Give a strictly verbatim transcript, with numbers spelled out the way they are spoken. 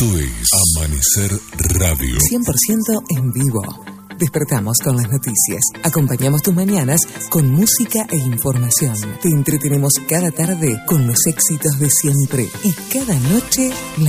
Esto es Amanecer Radio. cien por ciento en vivo. Despertamos con las noticias. Acompañamos tus mañanas con música e información. Te entretenemos cada tarde con los éxitos de siempre y cada noche